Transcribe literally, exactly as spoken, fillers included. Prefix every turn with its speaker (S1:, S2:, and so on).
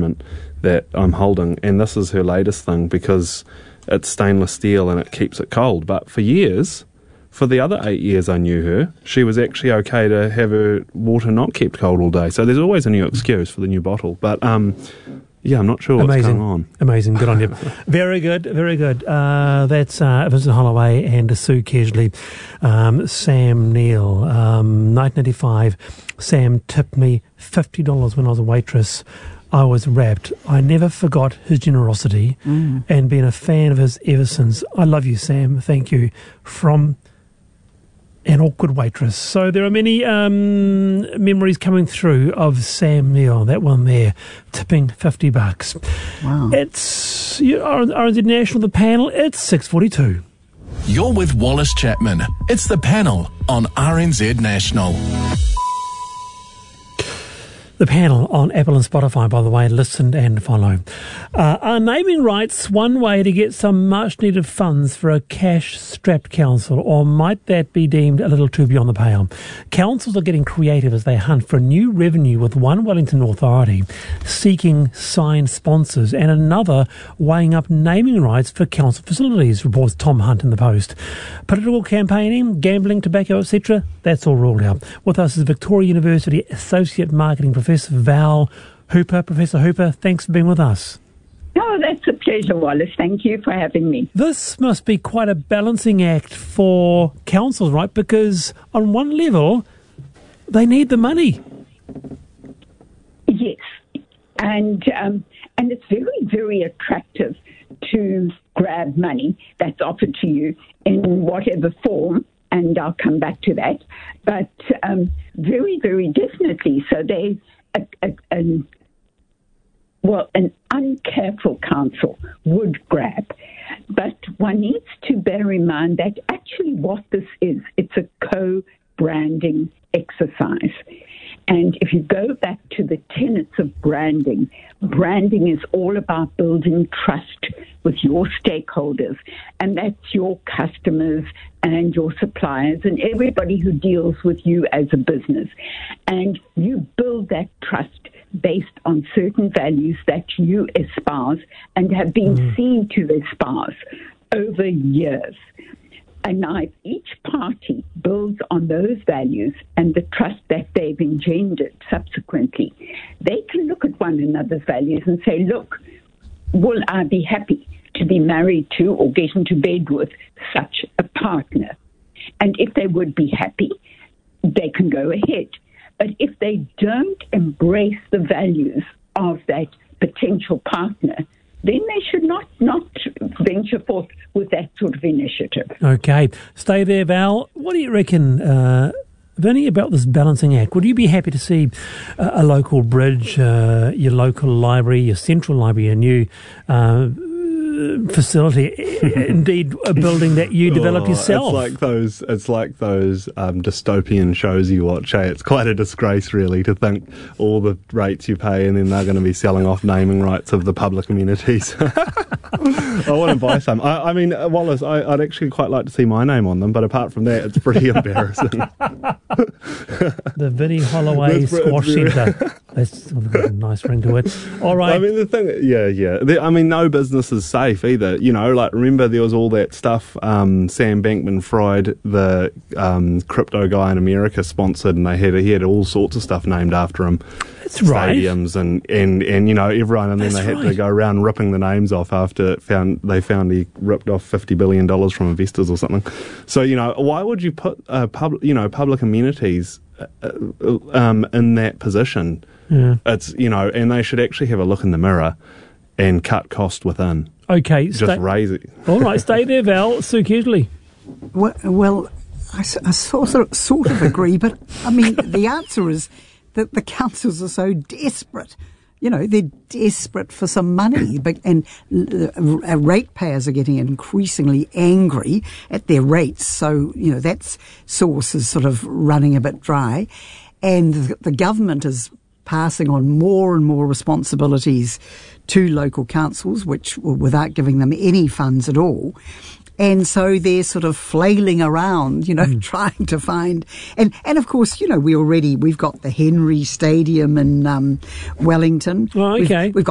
S1: moment that I'm holding, and this is her latest thing because it's stainless steel and it keeps it cold. But for years, for the other eight years I knew her, she was actually okay to have her water not kept cold all day. So there's always a new excuse for the new bottle. But um, yeah, I'm not sure what's
S2: Amazing.
S1: going on.
S2: Amazing. Good on you. Very good. Very good. Uh, that's uh, Vincent Holloway and Sue Kesley. Um, Sam Neill. Um, nineteen eighty-five, Sam tipped me fifty dollars when I was a waitress. I was rapt. I never forgot his generosity mm. and been a fan of his ever since. I love you, Sam. Thank you. From an awkward waitress. So there are many um, memories coming through of Sam Neill, that one there, tipping fifty bucks.
S3: Wow.
S2: It's R N Z National, the panel. It's six forty-two.
S4: You're with Wallace Chapman. It's the panel on R N Z National.
S2: The panel on Apple and Spotify, by the way, listen and follow. Uh, are naming rights one way to get some much-needed funds for a cash-strapped council, or might that be deemed a little too beyond the pale? Councils are getting creative as they hunt for new revenue, with one Wellington authority seeking signed sponsors and another weighing up naming rights for council facilities, reports Tom Hunt in the Post. Political campaigning, gambling, tobacco, et cetera, that's all ruled out. With us is Victoria University Associate Marketing Professor Professor Val Hooper. Professor Hooper, thanks for being with us.
S5: Oh, that's a pleasure, Wallace. Thank you for having me.
S2: This must be quite a balancing act for councils, right? Because on one level, they need the money.
S5: Yes, and um, and it's very, very attractive to grab money that's offered to you in whatever form, and I'll come back to that. But um, very, very definitely. So they, a, a, a, well, an uncareful council would grab. But one needs to bear in mind that actually what this is, it's a co-branding exercise. And if you go back to the tenets of branding, branding is all about building trust with your stakeholders, and that's your customers and your suppliers and everybody who deals with you as a business. And you build that trust based on certain values that you espouse and have been mm. seen to espouse over years. And now if each party builds on those values and the trust that they've engendered subsequently, they can look at one another's values and say, look, will I be happy to be married to or get into bed with such a partner? And if they would be happy, they can go ahead. But if they don't embrace the values of that potential partner, then they should not, not venture forth with that sort of initiative.
S2: Okay. Stay there, Val. What do you reckon, uh, Vinny, about this balancing act? Would you be happy to see uh, a local bridge, uh, your local library, your central library, a new uh, facility, indeed a building that you developed
S1: oh,
S2: yourself?
S1: It's like those, it's like those um, dystopian shows you watch. Eh? It's quite a disgrace, really, to think all the rates you pay and then they're going to be selling off naming rights of the public amenities. I want to buy some. I, I mean, Wallace, I, I'd actually quite like to see my name on them, but apart from that, it's pretty embarrassing.
S2: The Vinny Holloway Squash Centre. That's got a nice ring to it. All right.
S1: I mean, the thing, yeah, yeah. The, I mean, no business is safe either. You know, like, remember there was all that stuff, um, Sam Bankman-Fried, the um, crypto guy in America, sponsored, and they had, he had all sorts of stuff named after him.
S2: That's right.
S1: Stadiums and, and, and, you know, everyone, and then
S2: That's
S1: they had
S2: right.
S1: to go around ripping the names off after it found they found he ripped off fifty billion dollars from investors or something. So, you know, why would you put, uh, pub, you know, public amenities uh, um, in that position?
S2: Yeah.
S1: It's, you know, and they should actually have a look in the mirror and cut cost within.
S2: Okay.
S1: Just
S2: stay,
S1: raise it.
S2: All right, stay there, Val. Sue Kesley.
S3: Well, well I, I sort, of, sort of agree, but, I mean, the answer is that the councils are so desperate. You know, they're desperate for some money, but, and uh, ratepayers are getting increasingly angry at their rates. So, you know, that source is sort of running a bit dry. And the, the government is passing on more and more responsibilities to local councils, which without giving them any funds at all. And so they're sort of flailing around, you know, mm. trying to find, and, and of course, you know, we already, we've got the Henry Stadium in um, Wellington.
S2: Oh, okay.
S3: We've, we've got